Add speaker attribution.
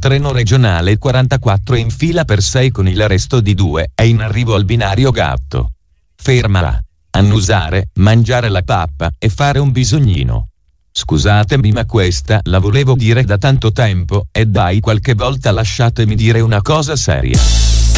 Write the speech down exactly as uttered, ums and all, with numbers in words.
Speaker 1: treno regionale quarantaquattro in fila per sei con il resto di due, è in arrivo al binario Gatto. Fermala. Annusare, mangiare la pappa e fare un bisognino. Scusatemi ma questa la volevo dire da tanto tempo, e dai qualche volta lasciatemi dire una cosa seria.